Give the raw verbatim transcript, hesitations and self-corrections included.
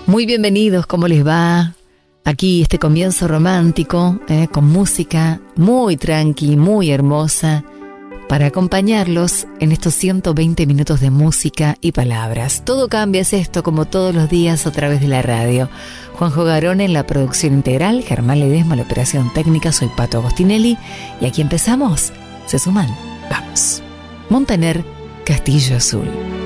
Muy bienvenidos, ¿cómo les va? Aquí este comienzo romántico, eh, con música muy tranqui, muy hermosa, para acompañarlos en estos ciento veinte minutos de música y palabras. Todo cambia, es esto, como todos los días a través de la radio. Juanjo Garone en la producción integral, Germán Ledesma en la operación técnica, soy Pato Agostinelli, y aquí empezamos. ¿Se suman? Vamos. Montaner, Castillo Azul.